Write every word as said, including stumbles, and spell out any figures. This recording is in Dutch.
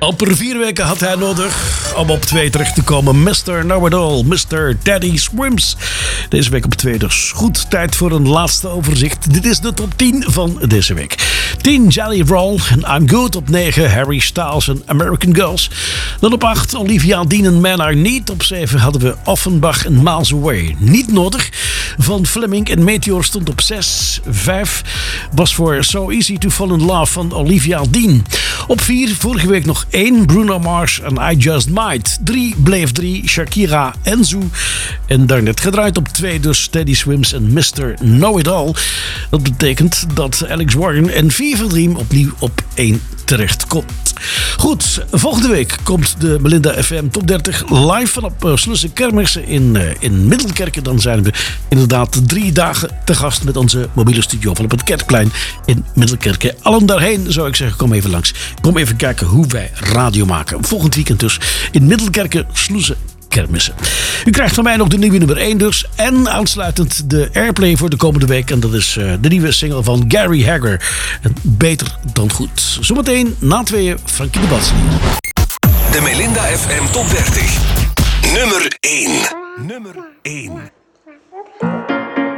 Amper vier weken had hij nodig om op twee terecht te komen. mister Know-It-All, mister Teddy Swims. Deze week op twee, dus goed tijd voor een laatste overzicht. Dit is de top tien van deze week. tien Jelly Roll en I'm Good. Op negen Harry Styles en American Girls. Dan op acht Olivia Dean en Man I Need. Op zeven hadden we Offenbach en Miles Away. Niet nodig. Van Fleming en Meteor stond op zes. vijf was voor So Easy to Fall in Love van Olivia Dean. Op vier vorige week nog één Bruno Mars en I Just Might. drie bleef drie Shakira en Zoo. En daarnet gedraaid op twee dus Teddy Swims en mister Know-It-All. Dat betekent dat Alex Warren en Fever Dream opnieuw op één terecht komt. Goed, volgende week komt de Melinda F M Top dertig live vanop uh, Slussen Kermissen in, uh, in Middelkerken. Dan zijn we inderdaad drie dagen te gast met onze mobiele studio van op het Kerkplein in Middelkerken. Allen daarheen zou ik zeggen, kom even langs. Kom even kijken hoe wij radio maken. Volgend weekend dus in Middelkerken, Slussen Kermissen. U krijgt van mij nog de nieuwe nummer één dus. En aansluitend de airplay voor de komende week. En dat is uh, de nieuwe single van Gary Hagger. En Beter dan Goed. Zometeen na tweeën Frankie de Batselier. De Melinda F M Top dertig. Nummer één. Nummer één.